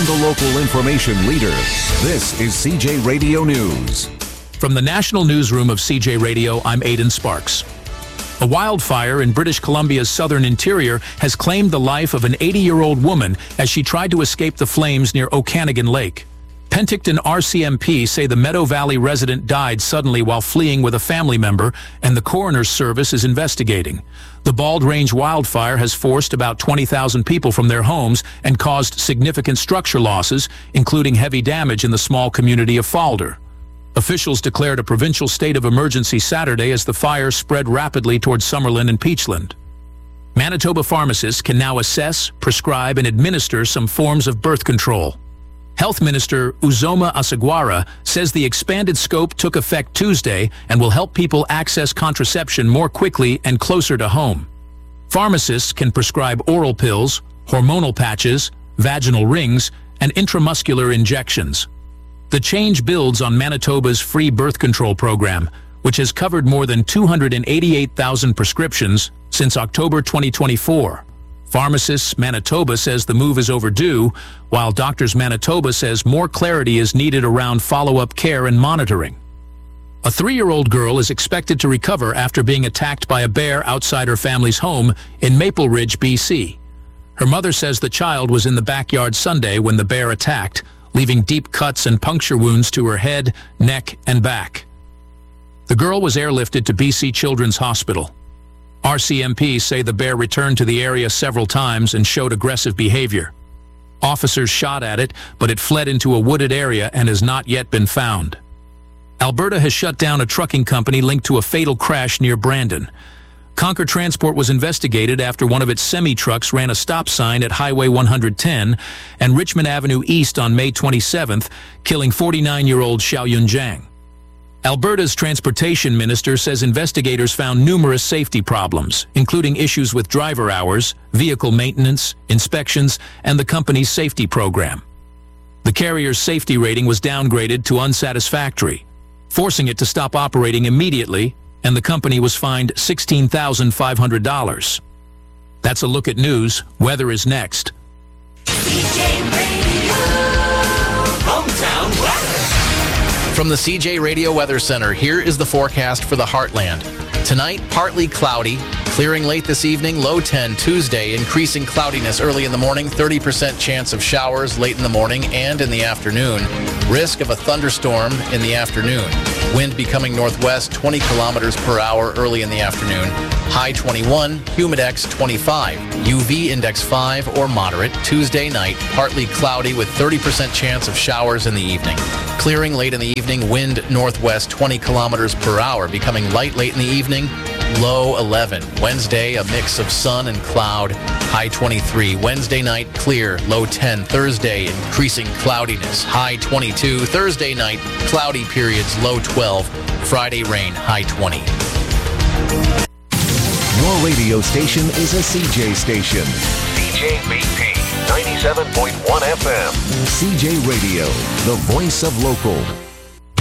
From the local information leader, this is CJ Radio News. From the National Newsroom of CJ Radio, I'm Aidan Sparks. A wildfire in British Columbia's southern interior has claimed the life of an 80-year-old woman as she tried to escape the flames near Okanagan Lake. Penticton RCMP say the Meadow Valley resident died suddenly while fleeing with a family member, and the coroner's service is investigating. The Bald Range wildfire has forced about 20,000 people from their homes and caused significant structure losses, including heavy damage in the small community of Falder. Officials declared a provincial state of emergency Saturday as the fire spread rapidly towards Summerlin and Peachland. Manitoba pharmacists can now assess, prescribe, and administer some forms of birth control. Health Minister Uzoma Asagwara says the expanded scope took effect Tuesday and will help people access contraception more quickly and closer to home. Pharmacists can prescribe oral pills, hormonal patches, vaginal rings, and intramuscular injections. The change builds on Manitoba's free birth control program, which has covered more than 288,000 prescriptions since October 2024. Pharmacists Manitoba says the move is overdue, while Doctors Manitoba says more clarity is needed around follow-up care and monitoring. A 3-year-old girl is expected to recover after being attacked by a bear outside her family's home in Maple Ridge, BC. Her mother says the child was in the backyard Sunday when the bear attacked, leaving deep cuts and puncture wounds to her head, neck, and back. The girl was airlifted to BC Children's Hospital. RCMP say the bear returned to the area several times and showed aggressive behavior. Officers shot at it, but it fled into a wooded area and has not yet been found. Alberta has shut down a trucking company linked to a fatal crash near Brandon. Concord Transport was investigated after one of its semi-trucks ran a stop sign at Highway 110 and Richmond Avenue East on May 27th, killing 49-year-old Xiaoyun Zhang. Alberta's transportation minister says investigators found numerous safety problems, including issues with driver hours, vehicle maintenance, inspections, and the company's safety program. The carrier's safety rating was downgraded to unsatisfactory, forcing it to stop operating immediately, and the company was fined $16,500. That's a look at news. Weather is next. CJ Radio, hometown weather. From the CJ Radio Weather Center, here is the forecast for the Heartland. Tonight, partly cloudy, clearing late this evening, low 10 Tuesday, increasing cloudiness early in the morning, 30% chance of showers late in the morning and in the afternoon. Risk of a thunderstorm in the afternoon. Wind becoming northwest, 20 kilometers per hour early in the afternoon. High 21, humidex 25, UV index 5 or moderate. Tuesday night, partly cloudy with 30% chance of showers in the evening. Clearing late in the evening, wind northwest 20 kilometers per hour, becoming light late in the evening, low 11. Wednesday, a mix of sun and cloud, high 23. Wednesday night, clear, low 10. Thursday, increasing cloudiness, high 22. Thursday night, cloudy periods, low 12. Friday, rain, high 20. Your radio station is a CJ station. CJVP 97.1 FM. CJ Radio, the voice of local.